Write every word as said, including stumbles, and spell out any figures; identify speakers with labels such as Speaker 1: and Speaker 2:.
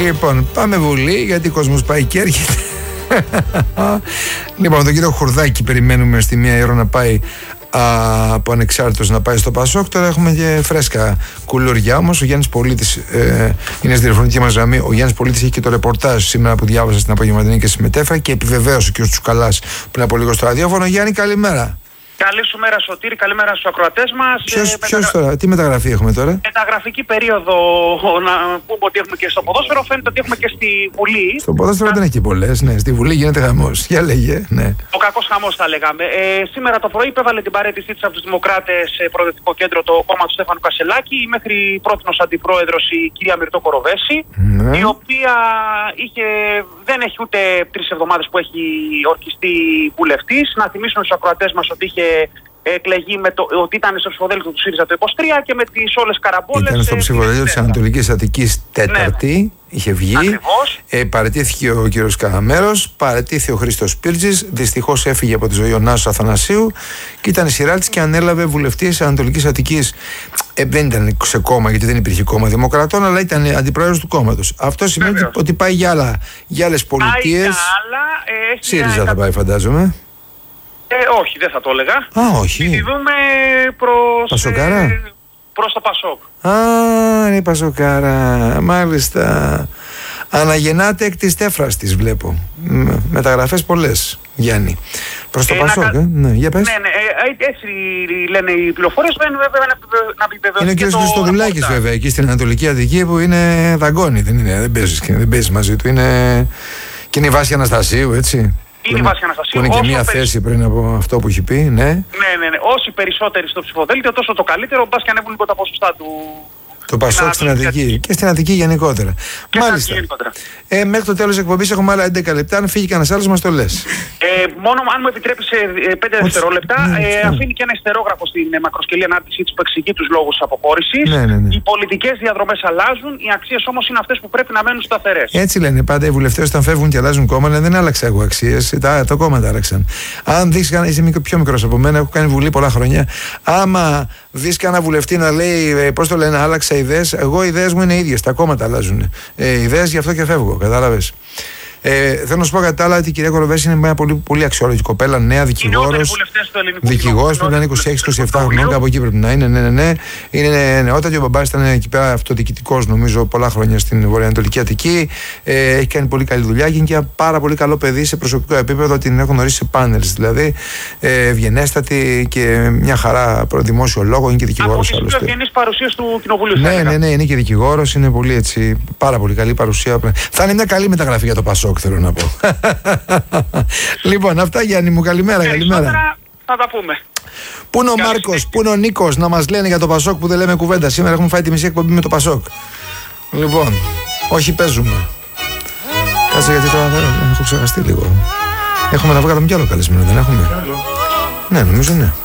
Speaker 1: Λοιπόν, πάμε Βουλή, γιατί ο κόσμος πάει και έρχεται. Λοιπόν, τον κύριο Χουρδάκη περιμένουμε στη μία ώρα να πάει α, από ανεξάρτητος να πάει στο Πασόκ. Τώρα έχουμε και φρέσκα κουλουριά. Όμως ο Γιάννης Πολίτης ε, είναι στη τηλεφωνική μας γραμμή. Ο Γιάννης Πολίτης έχει και το ρεπορτάζ σήμερα που διάβασα στην απογευματινή και συμμετέφερα και επιβεβαίωσε ο κ. Τσουκαλάς πριν από λίγο στο ραδιόφωνο. Γιάννη, καλημέρα.
Speaker 2: Καλή σου μέρα, Σωτήρη, καλημέρα στους ακροατές μας.
Speaker 1: Ποιος,
Speaker 2: ε,
Speaker 1: ποιος
Speaker 2: μεταγρα...
Speaker 1: τώρα, τι μεταγραφή έχουμε τώρα?
Speaker 2: Μεταγραφική περίοδο, να πούμε ότι έχουμε και στο ποδόσφαιρο, φαίνεται ότι έχουμε και στη Βουλή.
Speaker 1: Στο ποδόσφαιρο Α... δεν έχει και πολλές, ναι, στη Βουλή γίνεται χαμός. Για λέγε, ναι.
Speaker 2: Ο κακός χαμός θα λέγαμε. Ε, σήμερα το πρωί υπέβαλε την παραίτησή της από τους Δημοκράτες σε προοδευτικό κέντρο το κόμμα του Στέφανου Κασελάκη, η μέχρι πρότινος αντιπρόεδρος η κυρία Μυρτώ Κοροβέση, ναι. η οποία είχε, δεν έχει ούτε τρεις εβδομάδες που έχει ορκιστεί βουλευτής. Να θυμίσουμε στους ακροατές μας ότι είχε εκλεγεί με το, ότι ήταν στο ψηφοδέλτιο του ΣΥΡΙΖΑ το είκοσι τρία και με τις όλες καραμπόλες.
Speaker 1: Ήταν στο ψηφοδέλτιο της Ανατολικής Αττικής τέταρτη, ναι. είχε βγει. Ε, παραιτήθηκε ο κύριος Καραμέρος, παραιτήθηκε ο Χρήστος Πύρτζης. Δυστυχώς έφυγε από τη ζωή ο Νάσος Αθανασίου και ήταν η σειρά της και ανέλαβε βουλευτής της Ανατολικής Αττικής. Ε, δεν ήταν σε κόμμα, γιατί δεν υπήρχε κόμμα Δημοκρατών, αλλά ήταν αντιπρόεδρος του κόμματος. Αυτό σημαίνει Βεβαίως. ότι πάει για, άλλα, για άλλες πολιτείες.
Speaker 2: Ε,
Speaker 1: ΣΥΡΙΖΑ θα πάει, φαντάζομαι.
Speaker 2: Ε, όχι, δεν θα το έλεγα.
Speaker 1: Α, όχι.
Speaker 2: Τη δούμε προς,
Speaker 1: Πασοκάρα.
Speaker 2: ε, προς το Πασόκ.
Speaker 1: Α, είναι η Πασοκάρα. Μάλιστα. Αναγεννάται εκ της τέφρας της, βλέπω. Μεταγραφές πολλές, Γιάννη. Προς το ε, Πασόκ, να... ε. Ναι, για πες.
Speaker 2: Ναι, ναι, ε, έτσι λένε οι πληροφορίες. Μένουν βέβαια να επιβεβαιωθεί.
Speaker 1: Είναι ο κ. Χριστοδουλάκης, βέβαια, εκεί στην Ανατολική Αττική που είναι δαγκόνι. Δεν, είναι, δεν παίζεις δεν παίζεις μαζί του. Είναι... Και είναι η Βάση Αναστασίου, έτσι.
Speaker 2: Είναι η Βάση Αναστασίου.
Speaker 1: Που είναι και μία θέση πριν από αυτό που έχει πει, ναι.
Speaker 2: Ναι, ναι, ναι. Όσοι περισσότεροι στο ψηφοδέλτιο, τόσο το καλύτερο. Μπας και ανέβουν λίγο τα ποσοστά του.
Speaker 1: Το Πασόκ στην Αττική και στην Αττική γενικότερα.
Speaker 2: Και
Speaker 1: Μάλιστα.
Speaker 2: Γενικότερα.
Speaker 1: Ε, μέχρι το τέλος της εκπομπής έχουμε άλλα έντεκα λεπτά. Αν φύγει κανένας άλλος, μας το λες.
Speaker 2: Ε, μόνο αν μου επιτρέπεις πέντε δευτερόλεπτα,
Speaker 1: ναι,
Speaker 2: ε,
Speaker 1: ναι.
Speaker 2: αφήνει και ένα ιστερόγραφο στην ε, μακροσκελή ανάρτησή της που εξηγεί τους λόγους αποχώρησης.
Speaker 1: Ναι, ναι, ναι.
Speaker 2: Οι πολιτικές διαδρομές αλλάζουν, οι αξίες όμως είναι αυτές που πρέπει να μένουν σταθερές.
Speaker 1: Έτσι λένε πάντα οι βουλευτές όταν φεύγουν και αλλάζουν κόμμα. Λένε, δεν άλλαξα εγώ αξίες. Τα, το κόμμα τα άλλαξαν. Αν δεις, είσαι μικρό, πιο μικρός από μένα, έχω κάνει βουλή πολλά χρόνια. Άμα δεις κανένα βουλευτή να λέει, πώς το λένε, άλλαξα ιδέες, εγώ οι ιδέες μου είναι ίδιες. Τα κόμματα αλλάζουν. Ε, ιδέες, γι' αυτό και φεύγω. Κατάλαβες. Ε, θέλω να σου πω κάτι άλλο, ότι η κυρία Κοροβέση είναι μια πολύ, πολύ αξιόλογη κοπέλα, νέα δικηγόρος. Δικηγόρος πρέπει να είναι είκοσι έξι είκοσι επτά χρονών, κάπου εκεί πρέπει να είναι. Ναι, ναι, ναι. Είναι νεότατη. Ο μπαμπάς ήταν εκεί πέρα αυτοδιοικητικός, νομίζω, πολλά χρόνια στην Βορειοανατολική Αττική. Ε, έχει κάνει πολύ καλή δουλειά και είναι και ένα πάρα πολύ καλό παιδί σε προσωπικό επίπεδο. Την έχω γνωρίσει σε πάνελς δηλαδή. Ε, ευγενέστατη και μια χαρά δημόσιο λόγο. Είναι και δικηγόρος.
Speaker 2: Από τις πιο ευγενείς παρουσίες του Κοινοβουλίου.
Speaker 1: Ναι, ναι, ναι, είναι και δικηγόρος. Είναι πολύ έτσι, πάρα πολύ καλή παρουσία. Θα είναι μια καλή μεταγραφή για το Πασόκ. Θέλω να πω. Λοιπόν, αυτά Γιάννη μου, καλημέρα, καλημέρα.
Speaker 2: Θα τα πούμε.
Speaker 1: Πού είναι ο Μάρκος, πού είναι ο Νίκος να μας λένε για το Πασόκ που δεν λέμε κουβέντα. Σήμερα έχουμε φάει τη μισή εκπομπή με το Πασόκ. Λοιπόν, όχι παίζουμε. Κάτσε γιατί τώρα δεν έχω ξεχαστεί λίγο. Έχουμε να βγάλουμε κι άλλο καλεσμένο, δεν έχουμε? Ναι, νομίζω ναι.